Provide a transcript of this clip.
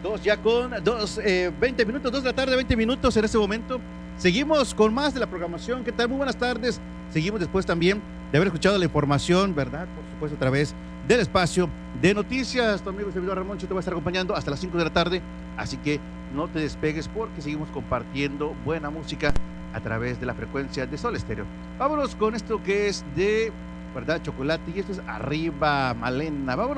Ya con 20 minutos, 2 de la tarde, 20 minutos en este momento. Seguimos con más de la programación. ¿Qué tal? Muy buenas tardes. Seguimos después también de haber escuchado la información, ¿verdad? Por supuesto, a través del espacio de noticias. Tu amigo servidor Ramón Yo te va a estar acompañando hasta las 5 de la tarde. Así que no te despegues porque seguimos compartiendo buena música a través de la frecuencia de Sol Estéreo. Vámonos con esto que es de, ¿verdad? Chocolate. Y esto es Arriba Malena. Vámonos.